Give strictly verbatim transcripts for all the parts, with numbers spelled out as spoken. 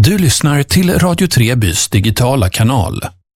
Du lyssnar till Radio tre Bys digitala kanal.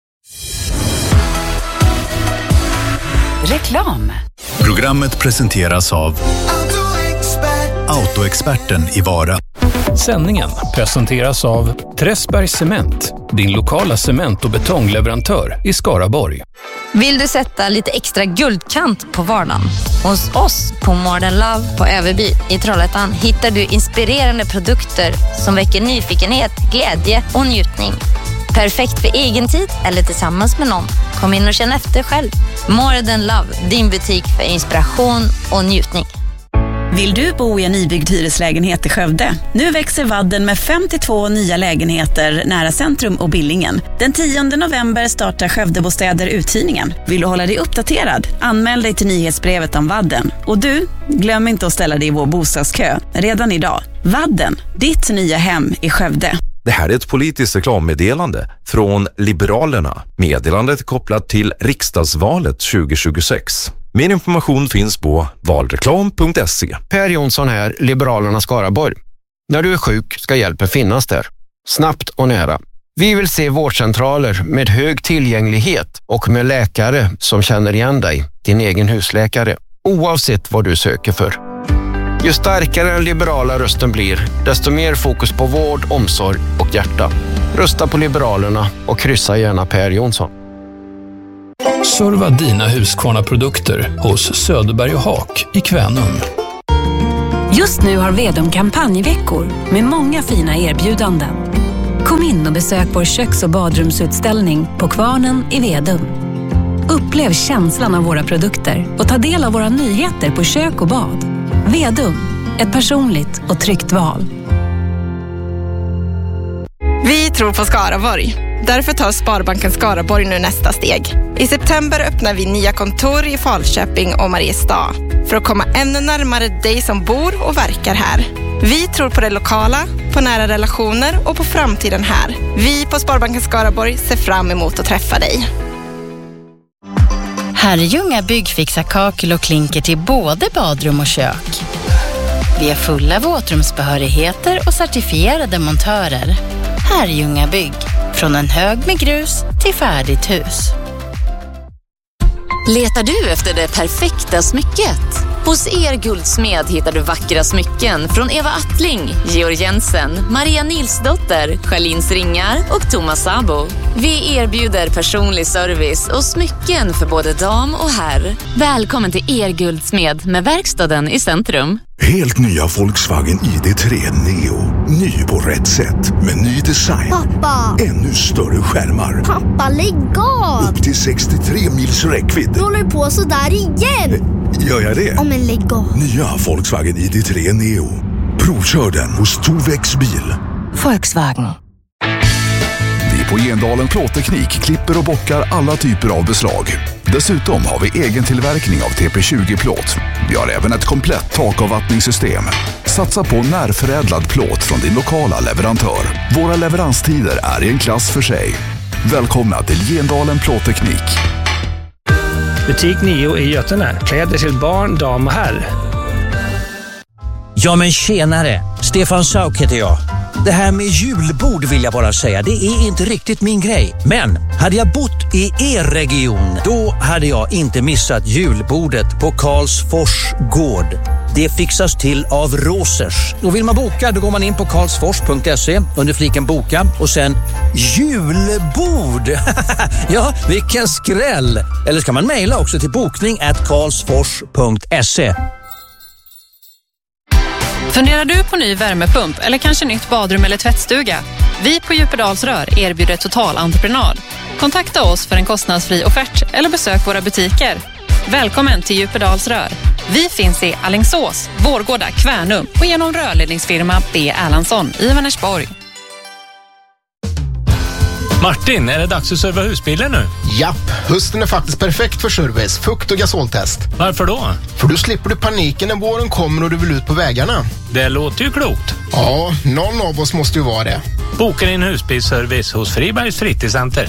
Reklam. Programmet presenteras av Autoexperten i Vara. Sändningen presenteras av Träsbergs Cement, din lokala cement- och betongleverantör i Skaraborg. Vill du sätta lite extra guldkant på vardagen? Hos oss på Modern Love på Överby i Trollhättan hittar du inspirerande produkter som väcker nyfikenhet, glädje och njutning. Perfekt för egen tid eller tillsammans med någon. Kom in och känn efter själv. Modern Love, din butik för inspiration och njutning. Vill du bo i en nybyggd hyreslägenhet i Skövde? Nu växer Vadden med femtiotvå nya lägenheter nära centrum och Billingen. Den tionde november startar Skövdebostäder uthyrningen. Vill du hålla dig uppdaterad? Anmäl dig till nyhetsbrevet om Vadden. Och du, glöm inte att ställa dig i vår bostadskö redan idag. Vadden, ditt nya hem i Skövde. Det här är ett politiskt reklammeddelande från Liberalerna. Meddelandet är kopplat till riksdagsvalet tjugo tjugosex. Mer information finns på valreklam punkt se. Per Jonsson här, Liberalerna Skaraborg. När du är sjuk ska hjälpen finnas där. Snabbt och nära. Vi vill se vårdcentraler med hög tillgänglighet och med läkare som känner igen dig, din egen husläkare, oavsett vad du söker för. Ju starkare den liberala rösten blir, desto mer fokus på vård, omsorg och hjärta. Rösta på Liberalerna och kryssa gärna Per Jonsson. Serva dina Husqvarna-produkter hos Söderberg och Haak i Kvänum. Just nu har Vedum kampanjveckor med många fina erbjudanden. Kom in och besök vår köks- och badrumsutställning på Kvarnen i Vedum. Upplev känslan av våra produkter och ta del av våra nyheter på kök och bad. Vedum, ett personligt och tryggt val. Vi tror på Skaraborg. Därför tar Sparbanken Skaraborg nu nästa steg. I september öppnar vi nya kontor i Falköping och Mariestad för att komma ännu närmare dig som bor och verkar här. Vi tror på det lokala, på nära relationer och på framtiden här. Vi på Sparbanken Skaraborg ser fram emot att träffa dig. Herrljunga Bygg fixar kakel och klinker till både badrum och kök. Vi är fulla våtrumsbehörigheter och certifierade montörer. Herrljunga Bygg. Från en hög med grus till färdigt hus. Letar du efter det perfekta smycket? Hos Er Guldsmed hittar du vackra smycken från Eva Attling, Georg Jensen, Maria Nilsdotter, Charlins Ringar och Thomas Sabo. Vi erbjuder personlig service och smycken för både dam och herr. Välkommen till Er Guldsmed med verkstaden i centrum. Helt nya Volkswagen I D tre Neo. Ny på rätt sätt med ny design. Pappa! Ännu större skärmar. Pappa, lägg av! Upp till sextiotre mils räckvidd. Du håller på så där igen! Gör jag det? Om en lägg av. Nya Volkswagen I D tre Neo. Provkör den hos Tovex bil. Volkswagen. Vi på Gendalen Plåtteknik klipper och bockar alla typer av beslag. Dessutom har vi egen tillverkning av T P tjugo-plåt. Vi har även ett komplett takavvattningssystem. Satsa på närförädlad plåt från din lokala leverantör. Våra leveranstider är i en klass för sig. Välkomna till Gendalen Plåtteknik. Butik nio i Götene. Kläder till barn, dam och herr. Ja men tjenare, Stefan Sauk heter jag. Det här med julbord vill jag bara säga, det är inte riktigt min grej. Men hade jag bott i er region, då hade jag inte missat julbordet på Karlsfors gård. Det fixas till av Rosers. Och vill man boka, då går man in på karlsfors punkt se under fliken boka och sen julbord. Ja, vilken skräll. Eller ska man mejla också till bokning at karlsfors punkt se. Funderar du på ny värmepump eller kanske nytt badrum eller tvättstuga? Vi på Djupedalsrör erbjuder totalentreprenad. Kontakta oss för en kostnadsfri offert eller besök våra butiker. Välkommen till Djupedalsrör. Vi finns i Alingsås, Vårgårda, Kvänum och genom rörledningsfirma B. Erlandsson i Vänersborg. Martin, är det dags att serva husbilen nu? Japp, hösten är faktiskt perfekt för service, fukt- och gasoltest. Varför då? För då slipper du paniken när våren kommer och du vill ut på vägarna. Det låter ju klokt. Ja, någon av oss måste ju vara det. Boka din husbilsservice hos Fribergs fritidscenter.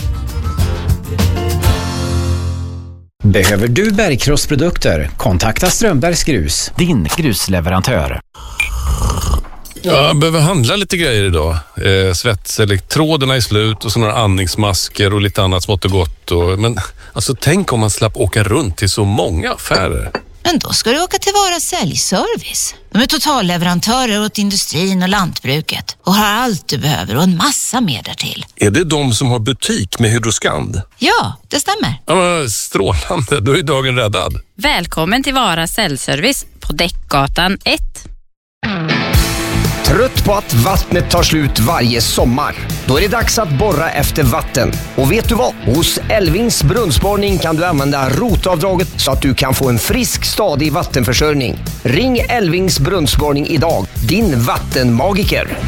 Behöver du bergkrossprodukter? Kontakta Strömbergs Grus, din grusleverantör. Ja, jag behöver handla lite grejer idag. Eh, svetselektroderna är slut och så några andningsmasker och lite annat smått och gott. Och, men alltså tänk om man slapp åka runt till så många affärer. Men då ska du åka till Vara säljservice. De är totalleverantörer åt industrin och lantbruket och har allt du behöver och en massa mer därtill. Är det de som har butik med Hydroskand? Ja, det stämmer. Ja, men strålande, då är dagen räddad. Välkommen till Vara säljservice på Däckgatan ett. Trött på att vattnet tar slut varje sommar? Då är det dags att borra efter vatten. Och vet du vad? Hos Elvings brunnsborrning kan du använda rotavdraget så att du kan få en frisk, stadig vattenförsörjning. Ring Elvings brunnsborrning idag. Din vattenmagiker.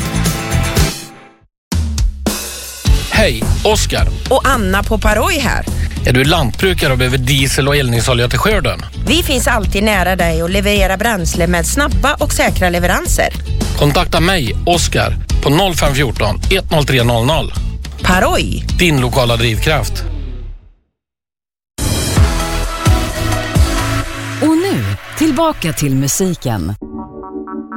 Hej, Oskar. Och Anna på Paroj här. Är du lantbrukare och behöver diesel och eldningsolja till skörden? Vi finns alltid nära dig och levererar bränsle med snabba och säkra leveranser. Kontakta mig, Oskar, på noll fem ett fyra ett noll tre noll noll. Paroj. Din lokala drivkraft. Och nu, tillbaka till musiken.